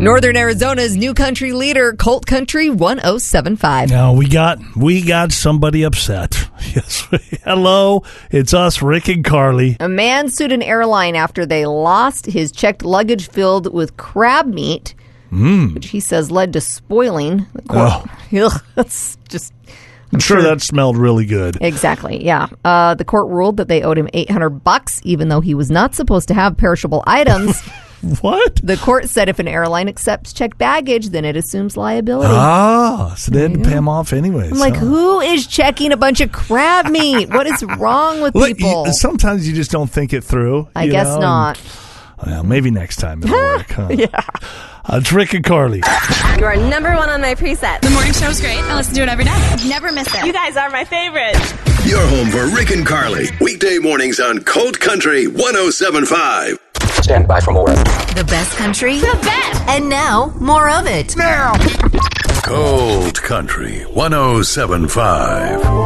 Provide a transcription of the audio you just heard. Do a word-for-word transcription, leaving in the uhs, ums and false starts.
Northern Arizona's new country leader, Colt Country one oh seven five. Now, we got we got somebody upset. Yes. Hello, it's us, Rick and Carly. A man sued an airline after they lost his checked luggage filled with crab meat, mm. which he says led to spoiling. The court, oh. Ugh, that's just... I'm sure, sure that smelled really good. Exactly, yeah. Uh, the court ruled that they owed him eight hundred bucks, even though he was not supposed to have perishable items. What? The court said if an airline accepts checked baggage, then it assumes liability. Ah, so they didn't pay him off anyways. I'm like, huh? Who is checking a bunch of crab meat? What is wrong with Look, people? You, sometimes you just don't think it through. I guess know? not. And, well, maybe next time it'll work, huh? Yeah. Uh, it's Rick and Carly. You are number one on my preset. The morning show's great. I listen to it every day. Never miss it. You guys are my favorite. You're home for Rick and Carly. Weekday mornings on Colt Country one oh seven five. Stand by for more. The best country. The best. And now, more of it. Now. Colt Country one oh seven five.